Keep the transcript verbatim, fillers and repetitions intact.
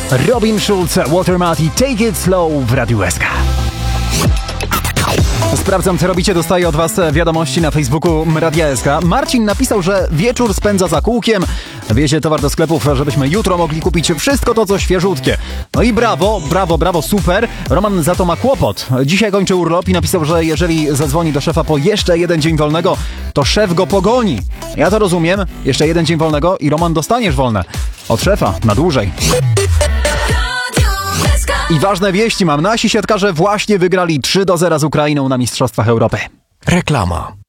Robin Schulz, Walter Matthey, Take It Slow w Radiu S K. Sprawdzam, co robicie, dostaję od was wiadomości na Facebooku Radia S K. Marcin napisał, że wieczór spędza za kółkiem, wiezie towar do sklepów, żebyśmy jutro mogli kupić wszystko to, co świeżutkie. No i brawo, brawo, brawo, super. Roman za to ma kłopot. Dzisiaj kończy urlop i napisał, że jeżeli zadzwoni do szefa po jeszcze jeden dzień wolnego, to szef go pogoni. Ja to rozumiem, jeszcze jeden dzień wolnego i Roman, dostaniesz wolne od szefa na dłużej. I ważne wieści mam. Nasi siatkarze właśnie wygrali trzy do zera z Ukrainą na Mistrzostwach Europy. Reklama.